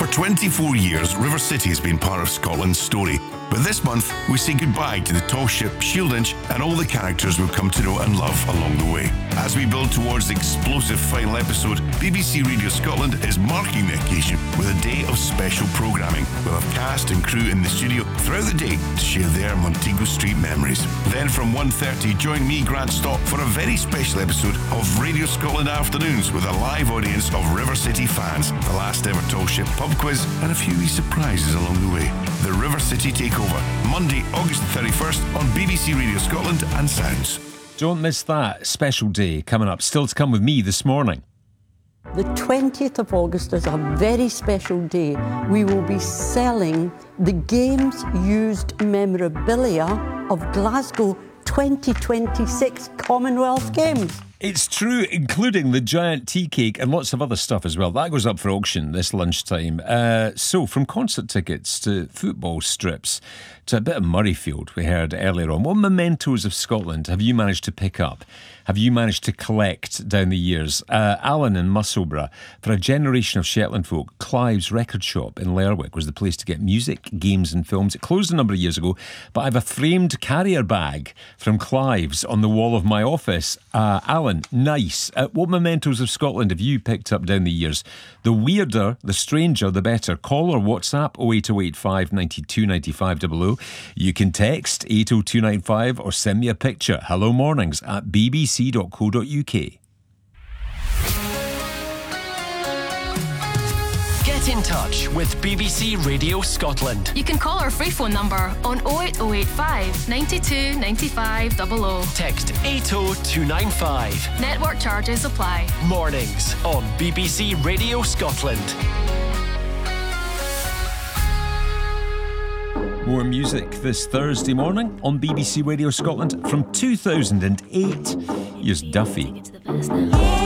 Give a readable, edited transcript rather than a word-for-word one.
For 24 years, River City has been part of Scotland's story. But this month, we say goodbye to the tall ship Shieldinch and all the characters we've come to know and love along the way. As we build towards the explosive final episode, BBC Radio Scotland is marking the occasion with a day of special programming. We'll have cast and crew in the studio throughout the day to share their Montego Street memories. Then from 1:30, join me, Grant Stott, for a very special episode of Radio Scotland Afternoons with a live audience of River City fans, the last ever tall ship pub quiz, and a few wee surprises along the way. The River City Takeover, Monday, August 31st on BBC Radio Scotland and Sounds. Don't miss that special day coming up. Still to come with me this morning. The 20th of August is a very special day. We will be selling the games used memorabilia of Glasgow 2026 Commonwealth Games. It's true, including the giant tea cake and lots of other stuff as well. That goes up for auction this lunchtime. So from concert tickets to football strips to a bit of Murrayfield we heard earlier on. What mementos of Scotland have you managed to pick up? Have you managed to collect down the years? Alan in Musselburgh, for a generation of Shetland folk, Clive's record shop in Lerwick was the place to get music, games and films. It closed a number of years ago, but I have a framed carrier bag from Clive's on the wall of my office. Alan, nice. What mementos of Scotland have you picked up down the years? The weirder, the stranger, the better. Call or WhatsApp 08085 92 95 00. You can text 80295 or send me a picture. Hello mornings at bbc.co.uk. Get in touch with BBC Radio Scotland. You can call our free phone number on 08085 92 95 00. Text 80295. Network charges apply. Mornings on BBC Radio Scotland. More music this Thursday morning on BBC Radio Scotland from 2008. Here's Duffy.